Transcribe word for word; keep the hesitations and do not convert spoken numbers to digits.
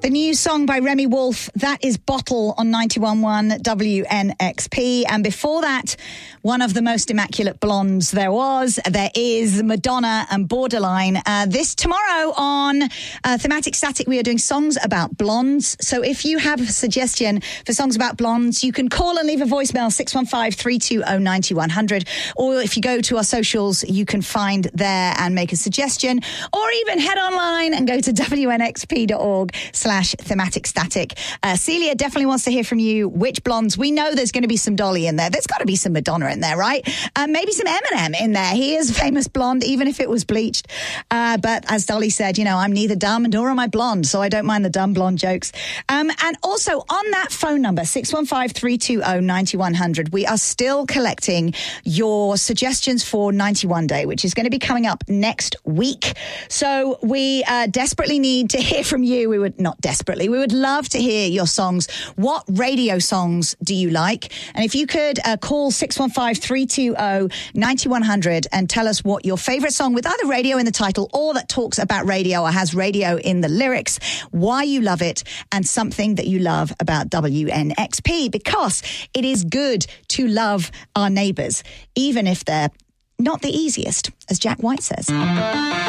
The new song by Remy Wolf, that is Bottle on ninety-one point one W N X P. And before that, one of the most immaculate blondes there was, there is Madonna and Borderline. Uh, this tomorrow on uh, Thematic Static, we are doing songs about blondes. So if you have a suggestion for songs about blondes, you can call and leave a voicemail, six one five, three two zero, nine one zero zero. Or if you go to our socials, you can find there and make a suggestion. Or even head online and go to W N X P dot org slash thematic static. Uh, Celia definitely wants to hear from you. Which blondes? We know there's going to be some Dolly in there. There's got to be some Madonna in there, right? Uh, maybe some Eminem in there. He is a famous blonde, even if it was bleached. Uh, but as Dolly said, you know, I'm neither dumb nor am I blonde, so I don't mind the dumb blonde jokes. Um, and also on that phone number, six one five, three two zero, nine one zero zero, we are still collecting your suggestions for ninety-one Day, which is going to be coming up next week. So we uh, desperately need to hear from you. We would not desperately. We would love to hear your songs. What radio songs do you like? And if you could uh, call six one five, three two zero, nine one zero zero and tell us what your favourite song with either radio in the title or that talks about radio or has radio in the lyrics, why you love it, and something that you love about W N X P, because it is good to love our neighbours, even if they're not the easiest, as Jack White says.